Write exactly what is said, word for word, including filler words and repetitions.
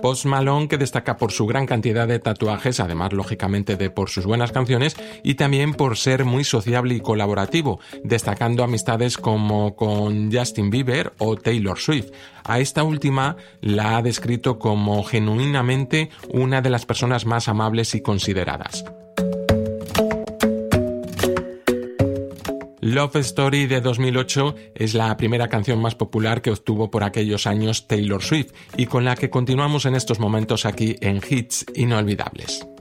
Post Malone, que destaca por su gran cantidad de tatuajes, además lógicamente de por sus buenas canciones y también por ser muy sociable y colaborativo, destacando amistades como con Justin Bieber o Taylor Swift. A esta última la ha descrito como genuinamente una de las personas más amables y consideradas. Love Story de dos mil ocho es la primera canción más popular que obtuvo por aquellos años Taylor Swift y con la que continuamos en estos momentos aquí en Hits Inolvidables.